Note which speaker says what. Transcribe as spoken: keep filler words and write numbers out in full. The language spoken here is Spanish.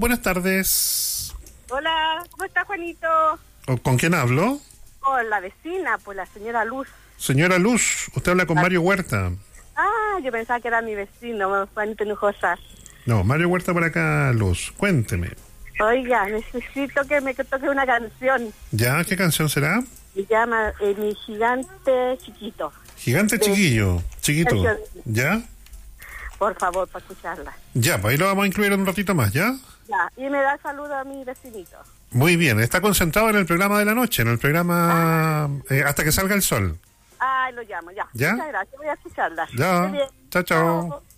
Speaker 1: buenas tardes.
Speaker 2: Hola, ¿cómo está, Juanito?
Speaker 1: ¿Con quién hablo?
Speaker 2: Con la vecina, pues la señora Luz.
Speaker 1: Señora Luz, usted habla con Mario Huerta.
Speaker 2: Ah, yo pensaba que era mi vecino, Juanito Hinojosa.
Speaker 1: No, Mario Huerta por acá, Luz. Cuénteme.
Speaker 2: Oiga, necesito que me toque una canción.
Speaker 1: ¿Ya? ¿Qué canción será?
Speaker 2: Se llama eh, Mi Gigante Chiquito.
Speaker 1: Gigante
Speaker 2: De-
Speaker 1: chiquillo, chiquito.
Speaker 2: Canción.
Speaker 1: ¿Ya?
Speaker 2: Por favor, para escucharla.
Speaker 1: Ya, pues ahí lo vamos a incluir en un ratito más, ¿ya?
Speaker 2: Ya, y me da saludo a mi vecinito.
Speaker 1: Muy bien, está concentrado en el programa de la noche, en el programa eh, Hasta que salga el sol.
Speaker 2: Ah, lo llamo, ya.
Speaker 1: ¿Ya?
Speaker 2: Muchas gracias, voy a escucharla.
Speaker 1: Ya.
Speaker 2: Muy bien.
Speaker 1: Chao, chao.
Speaker 2: Chao.